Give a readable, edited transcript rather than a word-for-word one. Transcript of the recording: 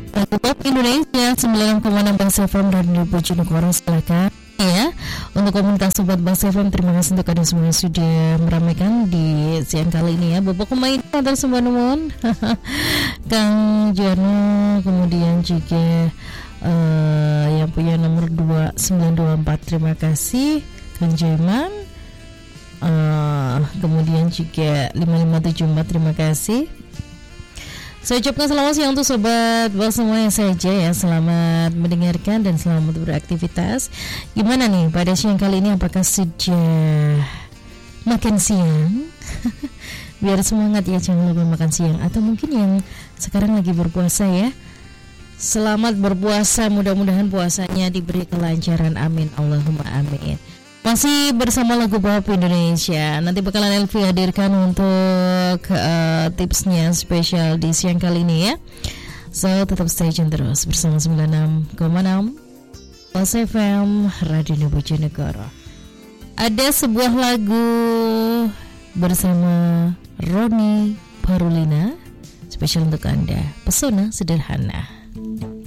Lagu Pop Indonesia 9,6 Bas FM Radio Bojonegoro, silakan ya. Untuk komunitas Sobat Bas FM, terima kasih untuk kalian semua yang sudah meramaikan di siang kali ini ya. Bapak Kumain antar semua nuwun. Kang Jono, kemudian juga yang punya nomor 2924, terima kasih Kang Jaiman. Kemudian juga 5574, terima kasih. Saya ucapkan selamat siang untuk sobat Bas semuanya saja ya. Selamat mendengarkan dan selamat beraktivitas. Gimana nih pada siang kali ini, apakah sudah makan siang? Biar semangat ya, jangan lupa makan siang. Atau mungkin yang sekarang lagi berpuasa ya, selamat berpuasa, mudah-mudahan puasanya diberi kelancaran, amin, Allahumma amin. Masih bersama lagu Pop Indonesia. Nanti bakalan Elvi hadirkan untuk tipsnya spesial di siang kali ini ya. So tetap stay tune terus bersama 96,6 Bas FM Radio Bojonegoro. Ada sebuah lagu bersama Roni Parulina spesial untuk Anda, Pesona Sederhana.